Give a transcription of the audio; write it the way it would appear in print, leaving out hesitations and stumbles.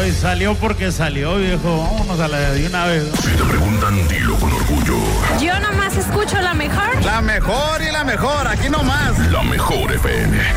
y salió porque salió, viejo. Vámonos a la de una vez, ¿no? Si te preguntan, dilo con orgullo. Yo nomás escucho la mejor. La mejor y la mejor, aquí nomás. La mejor FM.